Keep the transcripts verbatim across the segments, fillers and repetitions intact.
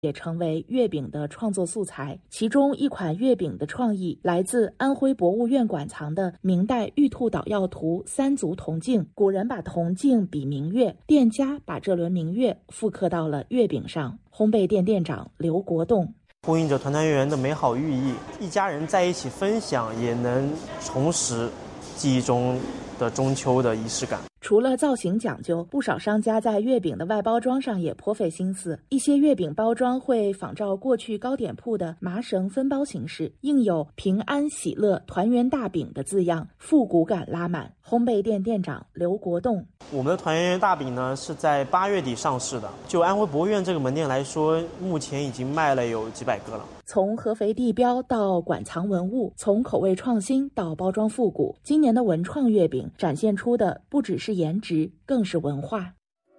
也成为月饼的创作素材。其中一款月饼的创意来自安徽博物院馆藏的明代玉兔捣药图三足铜镜。古人把铜镜比明月，店家把这轮明月复刻到了月饼上。烘焙店店长刘国栋： 呼应着团团圆圆的美好寓意，一家人在一起分享，也能重拾记忆中的中秋的仪式感。 除了造型讲究，不少商家在月饼的外包装上也颇费心思。一些月饼包装会仿照过去糕点铺的麻绳分包形式，印有平安喜乐团圆大饼的字样，复古感拉满。烘焙店店长刘国栋： 我们的团圆圆大饼呢是在八月底上市的，就安徽博物院这个门店来说，目前已经卖了有几百个了。 从合肥地标到馆藏文物，从口味创新到包装复古，今年的文创月饼展现出的不只是颜值，更是文化。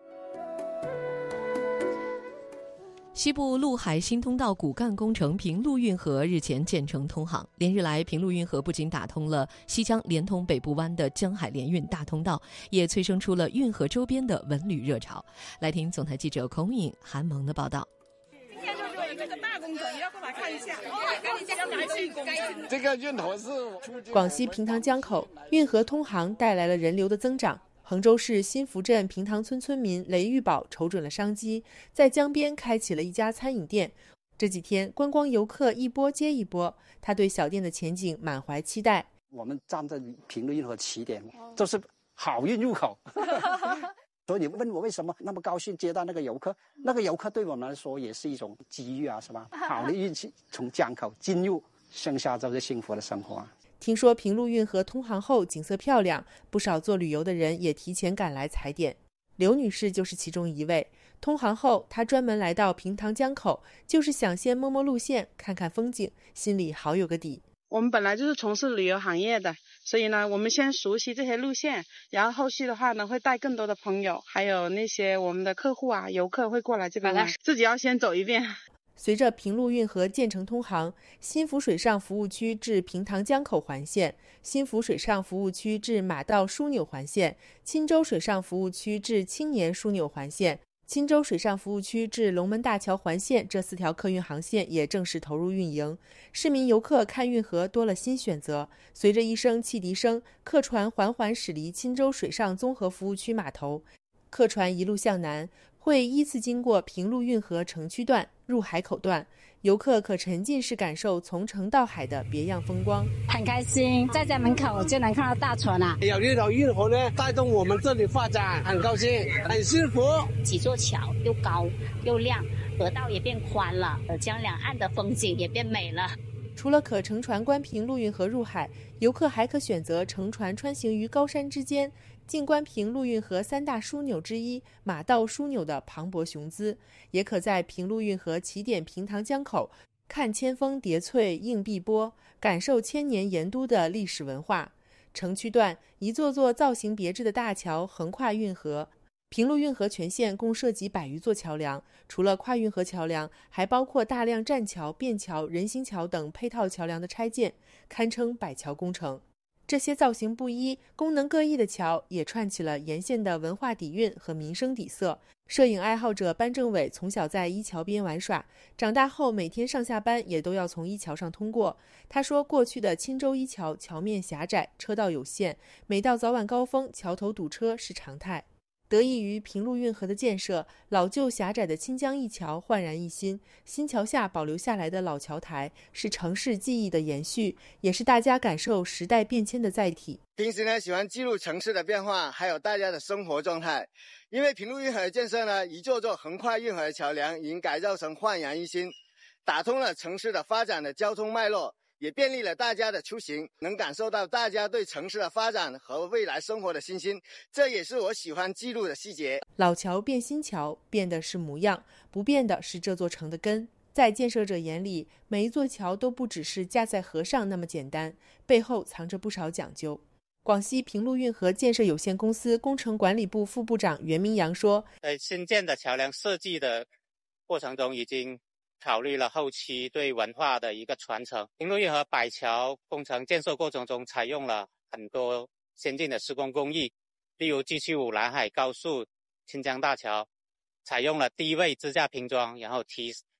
西部陆海新通道骨干工程平陆运河日前建成通航，连日来平陆运河不仅打通了西江连通北部湾的江海联运大通道，也催生出了运河周边的文旅热潮。来听总台记者孔颖、韩萌的报道。 今天就是这个大工程，你要过来看一下。 这个运河是广西平塘江口运河通航带来了人流的增长。衡州市新福镇平塘村村民雷玉宝瞅准了商机，在江边开启了一家餐饮店。这几天观光游客一波接一波，他对小店的前景满怀期待。 我们站在平陆运河起点，这是好运入口。所以你问我为什么那么高兴接待那个游客，那个游客对我们来说也是一种机遇啊，是吧？好的运气从江口进入，剩下就是幸福的生活啊。 听说平陆运河通航后景色漂亮，不少做旅游的人也提前赶来踩点。刘女士就是其中一位。通航后，她专门来到平塘江口，就是想先摸摸路线，看看风景，心里好有个底。 我们本来就是从事旅游行业的，所以呢，我们先熟悉这些路线，然后后续的话呢，会带更多的朋友，还有那些我们的客户啊、游客会过来这边玩，自己要先走一遍。 随着平陆运河建成通航，新福水上服务区至平塘江口环线、新福水上服务区至马道枢纽环线、钦州水上服务区至青年枢纽环线、钦州水上服务区至龙门大桥环线这四条客运航线也正式投入运营。市民游客看运河多了新选择。随着一声汽笛声，客船缓缓驶离钦州水上综合服务区码头。客船一路向南，会依次经过平陆运河城区段、入海口段，游客可沉浸式感受从城到海的别样风光。 很开心，在家门口就能看到大船啊！ 有这条运河呢，带动我们这里发展，很高兴，很幸福。 几座桥又高又亮，河道也变宽了，洱江两岸的风景也变美了。 除了可乘船观平陆运河入海，游客还可选择乘船穿行于高山之间，静观平陆运河三大枢纽之一马道枢纽的磅礴雄姿，也可在平陆运河起点平塘江口看千峰叠翠映碧波，感受千年盐都的历史文化。城区段一座座造型别致的大桥横跨运河。平陆运河全线共设计百余座桥梁，除了跨运河桥梁，还包括大量栈桥、便桥、人行桥等配套桥梁的拆建，堪称百桥工程。这些造型不一、功能各异的桥也串起了沿线的文化底蕴和民生底色。摄影爱好者班政伟从小在一桥边玩耍，长大后每天上下班也都要从一桥上通过。他说，过去的钦州一桥桥面狭窄，车道有限，每到早晚高峰，桥头堵车是常态。得益于平陆运河的建设，老旧狭窄的清江一桥焕然一新，新桥下保留下来的老桥台是城市记忆的延续，也是大家感受时代变迁的载体。 平时呢，喜欢记录城市的变化，还有大家的生活状态。因为平陆运河的建设呢，一座座横跨运河的桥梁已经改造成焕然一新，打通了城市的发展的交通脉络，也便利了大家的出行，能感受到大家对城市的发展和未来生活的信心，这也是我喜欢记录的细节。 老桥变新桥，变的是模样，不变的是这座城的根。在建设者眼里，每一座桥都不只是架在河上那么简单，背后藏着不少讲究。广西平陆运河建设有限公司工程管理部副部长袁明阳说， 在新建的桥梁设计的过程中，已经考虑了后期对文化的一个传承。平陆运河百桥工程建设过程中，采用了很多先进的施工工艺，例如 G 七十五 南海高速清江大桥采用了低位支架拼装，然后提